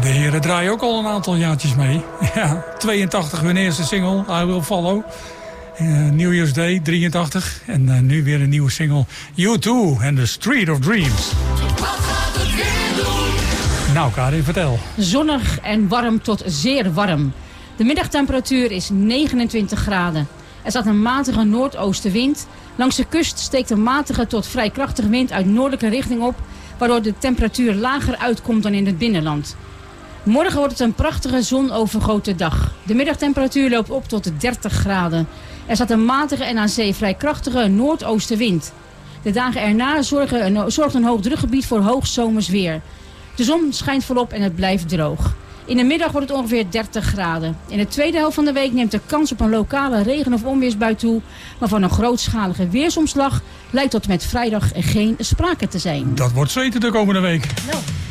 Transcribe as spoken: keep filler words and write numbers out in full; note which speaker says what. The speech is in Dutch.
Speaker 1: de heren draaien ook al een aantal jaartjes mee. Ja, tweeëntachtig hun eerste single, I Will Follow. Uh, New Year's Day, drieëntachtig. En uh, nu weer een nieuwe single, U two and the Street of Dreams.
Speaker 2: Wat gaat het weer doen?
Speaker 1: Nou, Karin, vertel.
Speaker 3: Zonnig en warm tot zeer warm. De middagtemperatuur is negenentwintig graden. Er staat een matige noordoostenwind. Langs de kust steekt een matige tot vrij krachtige wind uit noordelijke richting op, waardoor de temperatuur lager uitkomt dan in het binnenland. Morgen wordt het een prachtige zonovergoten dag. De middagtemperatuur loopt op tot dertig graden. Er staat een matige en aan zee vrij krachtige noordoostenwind. De dagen erna zorgen een, zorgt een hoogdrukgebied voor hoogzomers weer. De zon schijnt volop en het blijft droog. In de middag wordt het ongeveer dertig graden. In de tweede helft van de week neemt de kans op een lokale regen- of onweersbui toe. Maar van een grootschalige weersomslag lijkt tot met vrijdag geen sprake te zijn.
Speaker 1: Dat wordt zweten de komende week.
Speaker 3: Nou.